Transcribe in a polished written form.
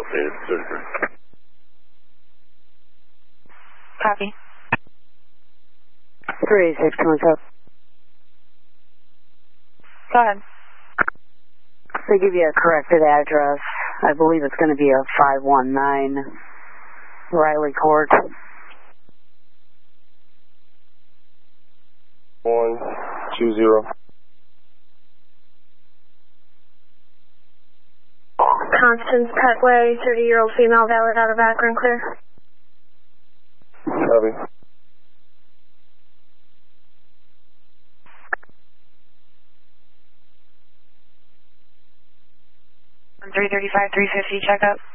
updated surgery. Copy. 386, what's up? Go ahead. They give you a corrected address. I believe it's going to be a 519 Riley Court. 120. Constance Petway, 30-year-old female, valid out of Akron, clear. Copy. 335, 350, check up.